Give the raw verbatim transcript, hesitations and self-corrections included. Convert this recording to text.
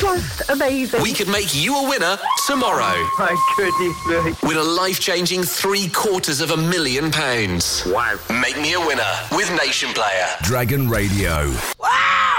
Just amazing. We could make you a winner tomorrow. Oh, my goodness me. Win a life-changing three quarters of a million pounds. Wow. Make me a winner with Nation Player. Dragon Radio. Wow!